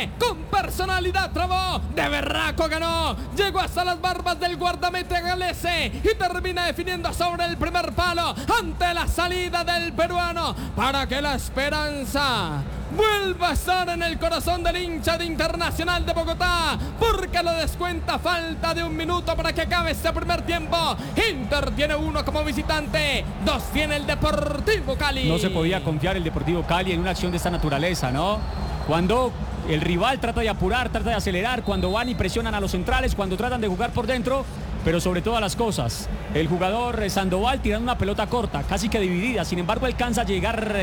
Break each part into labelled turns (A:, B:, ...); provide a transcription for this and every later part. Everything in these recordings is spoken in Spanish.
A: Galese con personalidad trabó, de berraco ganó, llegó hasta las barbas del guardameta Galese y termina definiendo sobre el primer palo ante la salida del peruano para que la esperanza vuelva a estar en el corazón del hincha de Internacional de Bogotá, porque lo descuenta falta de 1 minuto para que acabe este primer tiempo. Inter tiene 1 como visitante, 2 tiene el Deportivo Cali.
B: No se podía confiar el Deportivo Cali en una acción de esta naturaleza, ¿no? Cuando el rival trata de apurar, trata de acelerar, cuando van y presionan a los centrales, cuando tratan de jugar por dentro, pero sobre todas las cosas, el jugador Sandoval tirando una pelota corta, casi que dividida, sin embargo alcanza a llegar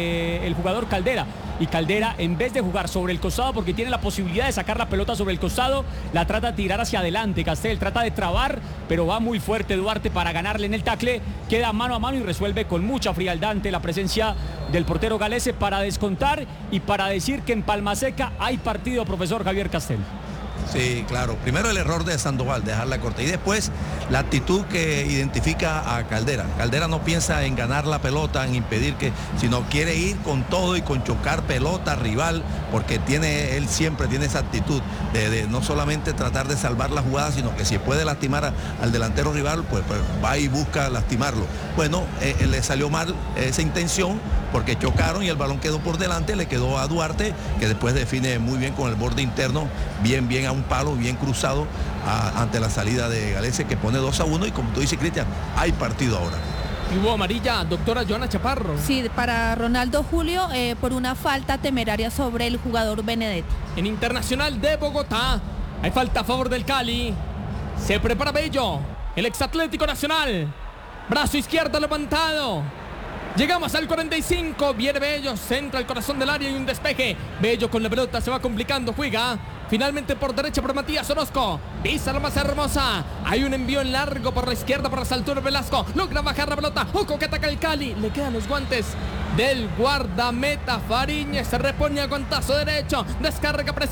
B: el jugador Caldera, y Caldera, en vez de jugar sobre el costado, porque tiene la posibilidad de sacar la pelota sobre el costado, la trata de tirar hacia adelante. Castel trata de trabar, pero va muy fuerte Duarte para ganarle en el tacle, queda mano a mano y resuelve con mucha frialdad ante la presencia del portero Galese para descontar y para decir que en Palma Seca hay partido, profesor Javier Castel.
C: Sí, claro. Primero el error de Sandoval, dejarla corta. Y después la actitud que identifica a Caldera. Caldera no piensa en ganar la pelota, en impedir que, sino quiere ir con todo y con chocar pelota rival, porque él siempre tiene esa actitud de no solamente tratar de salvar la jugada, sino que si puede lastimar al delantero rival, pues va y busca lastimarlo. Bueno, le salió mal esa intención, porque chocaron y el balón quedó por delante, le quedó a Duarte, que después define muy bien con el borde interno, bien a un palo, bien cruzado ante la salida de Galese, que pone 2-1, y como tú dices, Cristian, hay partido ahora.
A: Y hubo amarilla, doctora Joana Chaparro.
D: Sí, para Ronaldo Julio, por una falta temeraria sobre el jugador Benedetti.
A: En Internacional de Bogotá hay falta a favor del Cali. Se prepara Bello, el exatlético Nacional, brazo izquierdo levantado. Llegamos al 45, viene Bello, centra el corazón del área y un despeje. Bello con la pelota, se va complicando, juega finalmente por derecha por Matías Orozco, pisa la más hermosa, hay un envío en largo por la izquierda por Arturo Velasco, logra bajar la pelota, ojo que ataca el Cali, le quedan los guantes del guardameta Fariñez, se repone a guantazo derecho, descarga presión.